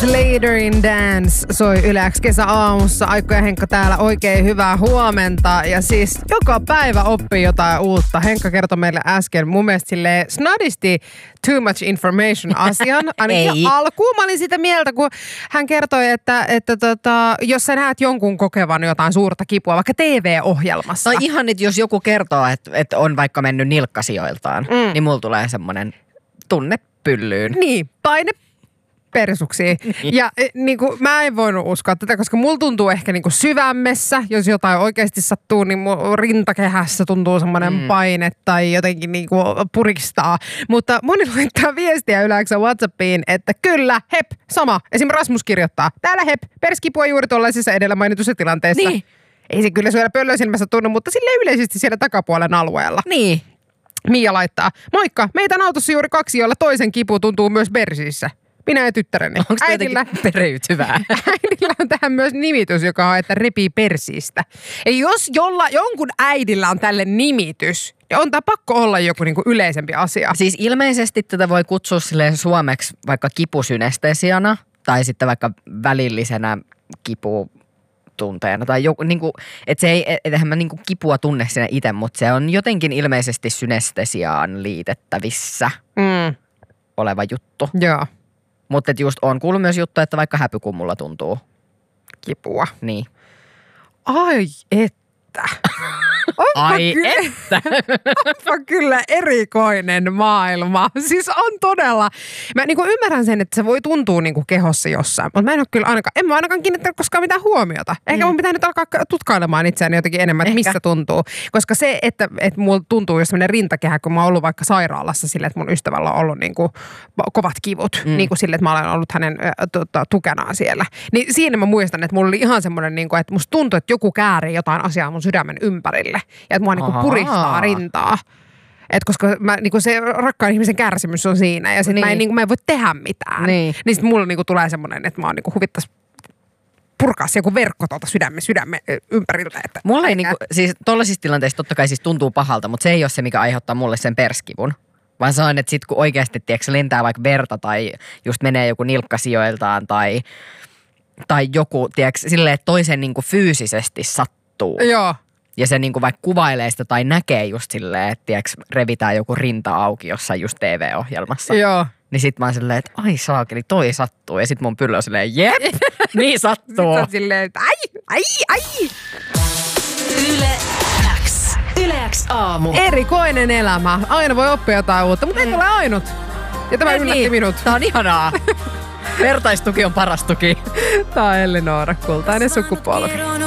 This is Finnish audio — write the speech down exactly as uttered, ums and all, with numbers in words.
Later in Dance soi Yle X kesäaamussa. Aikko ja Henkka täällä, oikein hyvää huomenta. Ja siis joka päivä oppii jotain uutta. Henkka kertoi meille äsken mun mielestä silleen snadisti too much information asian. Ainakin alkuun mä olin sitä mieltä, kun hän kertoi, että, että tota, jos sä näet jonkun kokevan jotain suurta kipua, vaikka T V-ohjelmassa. No ihan, että jos joku kertoo, että, että on vaikka mennyt nilkkasijoiltaan, mm. niin mulla tulee semmoinen tunne pyllyyn. Niin, paine persuksiin. Ja niin kuin, mä en voinut uskoa tätä, koska mulla tuntuu ehkä niin kuin syvämmessä, jos jotain oikeasti sattuu, niin mun rintakehässä tuntuu semmoinen mm. paine tai jotenkin niin kuin puristaa. Mutta moni laittaa viestiä yleensä WhatsAppiin, että kyllä, hep, sama. Esim. Rasmus kirjoittaa, täällä hep, perskipua juuri tuollaisessa edellä mainitussa tilanteessa. Niin. Ei se kyllä siellä pöllösilmässä tunnu, mutta sille yleisesti siellä takapuolen alueella. Niin. Mia laittaa, moikka, meitä on autossa juuri kaksi, jolla toisen kipu tuntuu myös bersiissä. Minä ja tyttäreni. Onko se jotenkin periytyvää? Äidillä on tähän myös nimitys, joka on, että repii persiistä. Eli jos jolla, jonkun äidillä on tälle nimitys, niin on tämä pakko olla joku niinku yleisempi asia. Siis ilmeisesti tätä voi kutsua silleen suomeksi vaikka kipusynestesiana tai sitten vaikka välillisenä kiputunteena. Tai joku, niinku, että se ei, eihän mä niinku kipua tunne siinä itse, mutta se on jotenkin ilmeisesti synestesiaan liitettävissä mm. oleva juttu. Joo. Mutta just on kuullut myös juttu, että vaikka häpykummulla tuntuu kipua. Niin. Ai että. Ai kyllä, että. Onpa kyllä erikoinen maailma. Siis on todella. Mä niinku ymmärrän sen, että se voi tuntua niinku kehossa jossain. Mutta mä en ole kyllä ainakaan, en mä ainakaan kiinnittänyt koskaan mitään huomiota. Ehkä mm. mun pitää nyt alkaa tutkailemaan itseäni jotenkin enemmän, että missä tuntuu. Koska se, että, että mulla tuntuu jos sellainen rintakehä, kun mä oon ollut vaikka sairaalassa sille, että mun ystävällä on ollut niinku kovat kivut. Mm. Niinku sille, että mä olen ollut hänen äh, tota, tukenaan siellä. Niin siinä mä muistan, että mulla oli ihan semmoinen, niinku, että musta tuntui, että joku käärii jotain asiaa mun sydämen ympärille. Ja että mua niinku puristaa rintaa. Et koska mä, niinku se rakkaan ihmisen kärsimys on siinä. Ja sit niin. mä, en, niinku, mä en voi tehdä mitään. Niin, niin sit mulla niinku tulee semmoinen, että mä oon niinku huvittais purkaa se joku verkko tuolta sydämen, sydämen ympäriltä. Että mulla ei niinku, siis tollasissa tilanteissa totta kai siis tuntuu pahalta, mutta se ei ole se, mikä aiheuttaa mulle sen perskivun. Vaan se on, että sit kun oikeasti tiedätkö, lentää vaikka verta tai just menee joku nilkkasijoiltaan tai, tai joku, tiedätkö, silleen, että toisen niinku fyysisesti sattuu. Joo. Ja se niinku vaikka kuvailee sitä tai näkee just silleen, että tiiäks, revitään joku rinta auki jossain just T V-ohjelmassa. Joo. Niin sit mä oon silleen, että ai saakeli, toi sattuu. Ja sit mun pylly on silleen, jep, niin sattuu. Sit on silleen, että ai, ai, ai. Yle X. Yle X aamu. Erikoinen elämä. Aina voi oppia jotain uutta, mutta ei tule ainut. Ja tämä yllätti niin. minut. Tää on ihanaa. Vertaistuki on paras tuki. Tää on Elli Noora, kultainen sukupolvi.